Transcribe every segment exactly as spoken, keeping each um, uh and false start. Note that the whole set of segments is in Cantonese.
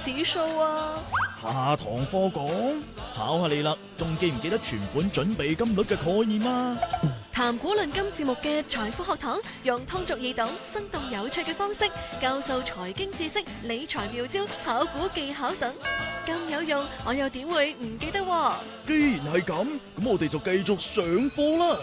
指數啊？ 下堂課講，考下你啦，仲記唔記得存款準備金率嘅概念啊？ 談股論金節目嘅財富學堂，用通俗易懂、生動有趣嘅方式教授財經知識、理財妙招、炒股技巧等，咁有用，我又點會唔記得喎？ 既然係咁，咁我哋就繼續上課啦。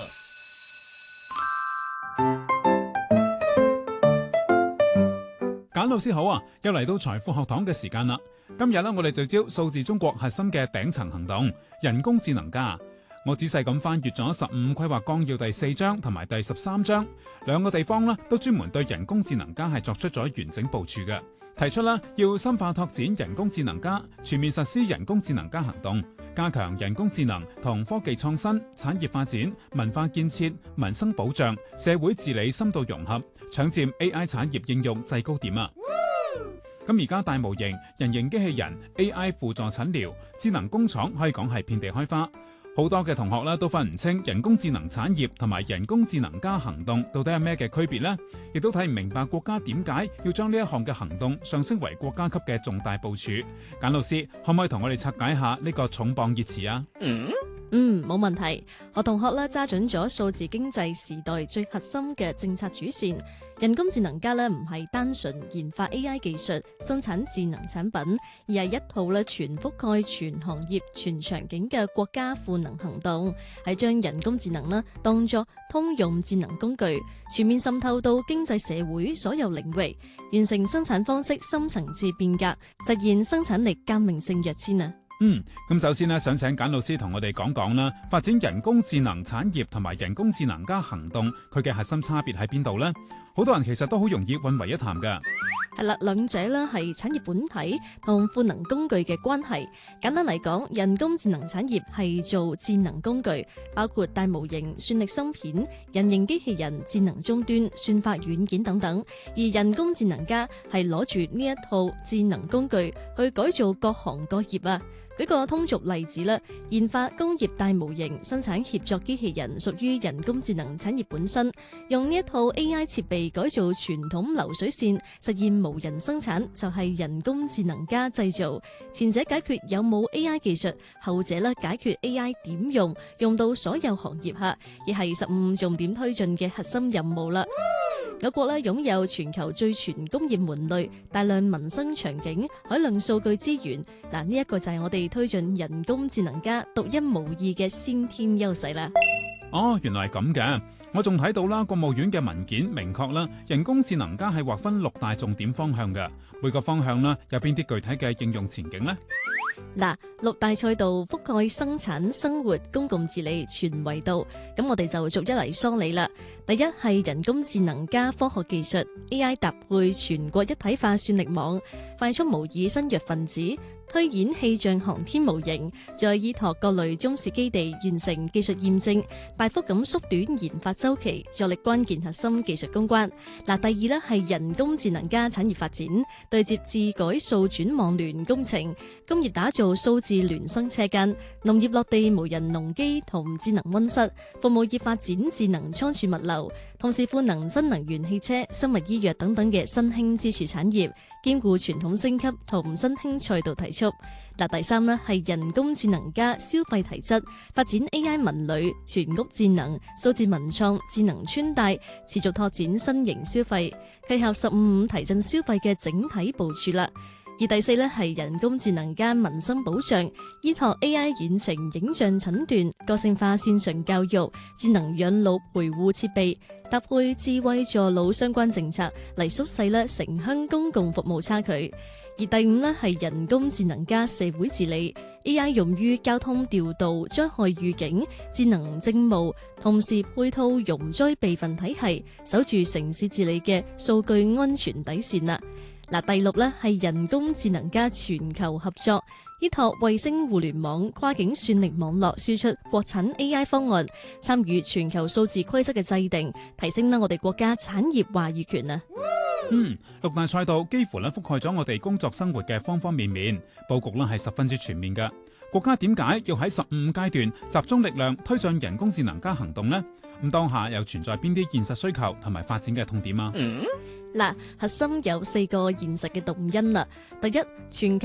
簡老師好啊，又嚟到財富學堂嘅時間啦。今日咧，我哋聚焦數字中國核心嘅頂層行動——人工智能加。我仔細咁翻閱咗十五規劃綱要第四章同埋第十三章，兩個地方咧都專門對人工智能加係作出咗完整部署嘅，提出啦要深化拓展人工智能加，全面實施人工智能加行動，加強人工智能同科技創新、產業發展、文化建設、民生保障、社會治理深度融合，搶佔 A I 產業應用制高點啊！咁而家大模型、人形機器人、A I 輔助診療、智能工廠可以講係遍地開花。好多嘅同學咧都分唔清人工智能產業同埋人工智能加行動到底係咩嘅區別呢？亦都睇唔明白國家點解要將呢一項嘅行動上升為國家級嘅重大部署。簡老師可唔可以同我哋拆解下呢個重磅熱詞啊？ 嗯嗯，冇問題。我同學咧揸準咗數字經濟時代最核心嘅政策主線。人工智能加咧唔係單純研發 A I 技術、生產智能產品，而係一套咧全覆蓋全行業、全場景嘅國家賦能行動，係將人工智能咧當作通用智能工具，全面滲透到經濟社會所有領域，完成生產方式深層次變革，實現生產力革命性躍遷啊！ 嗯，咁首先呢，想請簡老師同我哋講講啦，發展人工智能產業同埋人工智能加行動，佢嘅核心差別喺邊度呢？好多人其實都好容易混為一談噶。 係啦，兩者咧係產業本體同賦能工具嘅關係。簡單嚟講，人工智能產業係做智能工具，包括大模型、算力芯片、人形機器人、智能終端、算法軟件等等。而人工智能加係攞住呢一套智能工具去改造各行各業啊。舉個通俗例子啦，研發工業大模型、生產協作機器人屬於人工智能產業本身，用呢一套 A I 設備改造傳統流水線，實現無人生產，就係人工智能加製造。前者解決有冇 A I 技術，後者咧解決 A I 點用，用到所有行業下，亦係十五重點推進嘅核心任務啦。我國咧擁有全球最全工業門類、大量民生場景、海量數據資源，嗱呢一個就係我哋推進人工智能加獨一無二嘅先天優勢啦。 哦，原來係咁嘅。我仲睇到啦，國務院嘅文件明確啦，人工智能加係劃分六大重點方向嘅。每個方向啦，有邊啲具體嘅應用前景呢？ 嗱，六大賽道覆蓋生產、生活、公共治理全維度，咁我哋就逐一嚟梳理啦。第一係人工智能加科學技術 A I 搭配全國一體化算力網，快速模擬新藥分子，推演氣象航天模型，再依託各類中試基地完成技術驗證，大幅咁縮短研發周期，助力關鍵核心技術攻關。嗱，第二呢係人工智能加產業發展，對接智改數轉網聯工程，工業打造數字孿生車間，農業落地無人農機同智能溫室，服務業發展智能倉儲物流，同時賦能新能源汽車、生物醫藥等等嘅新興支柱產業，兼顧傳統升級同新興賽道提速。嗱，第三呢係人工智能加消費提質，發展 A I 文旅、全屋智能、數字文創、智能穿戴，持續拓展新型消費，契合十五五提振消費嘅整體部署啦。而第四呢係人工智能加民生保障，依託 A I 遠程影像診斷、個性化線上教育、智能養老陪護設備，搭配智慧助老相關政策嚟縮細咧城鄉公共服務差距。而第五呢係人工智能加社會治理 ，A I 用於交通調度、災害預警、智能政務，同時配套容災備份體系，守住城市治理嘅數據安全底線啦。嗱，第六呢係人工智能加全球合作，依託衛星互聯網、跨境算力網絡輸出國產 A I 方案，參與全球數字規則嘅制定，提升啦我哋國家產業話語權啊！ 嗯，六大賽道幾乎咧覆蓋咗我哋工作生活嘅方方面面，佈局咧係十分之全面嘅。國家點解要喺十五階段集中力量推進人工智能加行動呢？咁當下又存在邊啲現實需求同埋發展嘅痛點啊？ 嗱，核心有四個現實嘅動因啦。第一，全球